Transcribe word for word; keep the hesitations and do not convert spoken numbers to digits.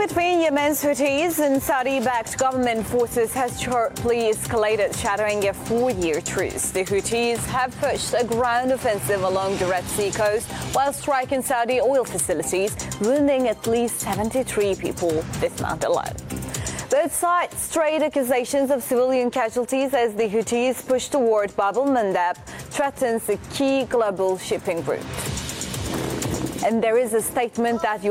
between Yemen's Houthis and Saudi-backed government forces has sharply escalated, shattering a four-year truce. The Houthis have pushed a ground offensive along the Red Sea coast while striking Saudi oil facilities, wounding at least seventy-three people this month alone. Both sides trade accusations of civilian casualties as the Houthis push toward Bab el-Mandab, threatens a key global shipping route. And there is a statement that